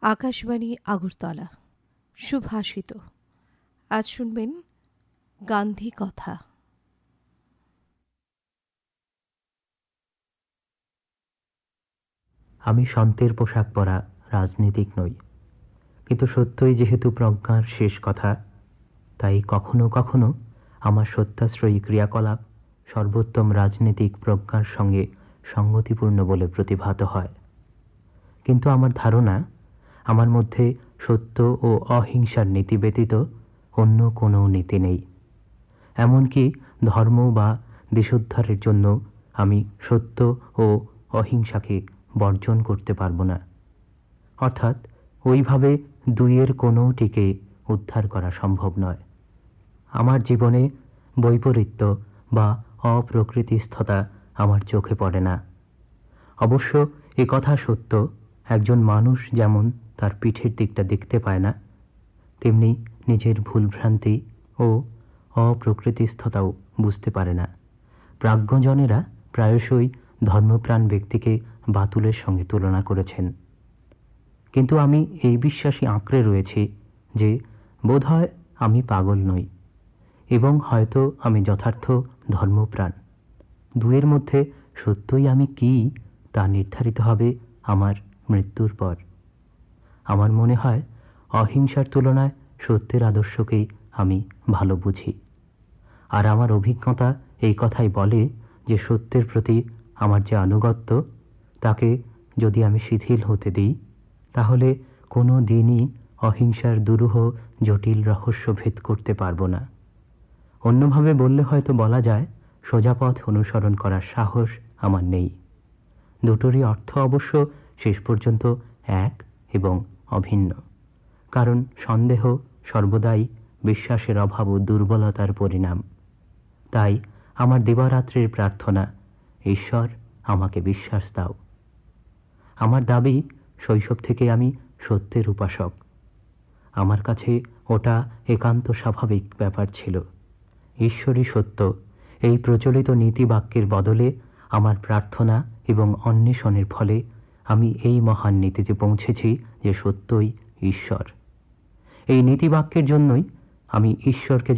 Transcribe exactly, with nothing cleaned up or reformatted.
আকাশবাণী আগরতলা সুভাষিত। আজ শুনবেন গান্ধী কথা। আমি সন্তের পোশাক পরা রাজনীতিক নই, কিন্তু সত্যই যেহেতু প্রজ্ঞার শেষ কথা, তাই কখনো কখনো আমার সত্যাশ্রয়ী ক্রিয়াকলাপ সর্বোত্তম রাজনীতিক প্রজ্ঞার সঙ্গে সঙ্গতিপূর্ণ বলে প্রতিভাত হয়। কিন্তু আমার ধারণা, আমার মধ্যে সত্য ও অহিংসার নীতি ব্যতীত অন্য কোনো নীতি নেই। এমনকি ধর্ম বা দেশোদ্ধারের জন্য আমি সত্য ও অহিংসাকে বর্জন করতে পারব না। অর্থাৎ ওইভাবে দুইয়ের কোনোটিকে উদ্ধার করা সম্ভব নয়। আমার জীবনে বৈপরীত্য বা অপ্রকৃতিস্থতা আমার চোখে পড়ে না। অবশ্য এ কথা সত্য, একজন মানুষ যেমন তার পিঠের দিকটা দেখতে পায় না, তেমনি নিজের ভুলভ্রান্তি ও অপ্রকৃতিস্থতাও বুঝতে পারে না। প্রাজ্ঞজনেরা প্রায়শই ধর্মপ্রাণ ব্যক্তিকে বাতুলের সঙ্গে তুলনা করেছেন। কিন্তু আমি এই বিশ্বাসে আঁকড়ে রয়েছি যে বোধহয় আমি পাগল নই, এবং হয়তো আমি যথার্থ ধর্মপ্রাণ। দুয়ের মধ্যে সত্যই আমি কি, তা নির্ধারিত হবে আমার মৃত্যুর পর। আমার মনে হয় অহিংসার তুলনায় সত্যের আদর্শকেই আমি ভালো বুঝি। আর আমার অভিজ্ঞতা এই কথাই বলে যে সত্যের প্রতি আমার যে আনুগত্য, তাকে যদি আমি শিথিল হতে দিই, তাহলে কোনো দিনই অহিংসার দুরূহ জটিল রহস্য ভেদ করতে পারব না। অন্যভাবে বললে হয়তো বলা যায়, সোজা পথ অনুসরণ করার সাহস আমার নেই। দুটোরই অর্থ অবশ্য শেষ পর্যন্ত এক এবং অভিন্ন, কারণ সন্দেহ সর্বদাই বিশ্বাসের অভাব ও দুর্বলতার পরিণাম। তাই আমার দিবারাত্রির প্রার্থনা, ঈশ্বর আমাকে বিশ্বাস দাও। আমার দাবি, শৈশব থেকে আমি সত্যের উপাসক। আমার কাছে ওটা একান্ত স্বাভাবিক ব্যাপার ছিল। ঈশ্বরই সত্য, এই প্রচলিত নীতিবাক্যের বদলে আমার প্রার্থনা এবং অন্বেষণের ফলে আমি এই মহান নীতিতে পৌঁছেছি যে সত্যই ঈশ্বর। এই নীতিবাক্যের জন্যই আমি ঈশ্বরকে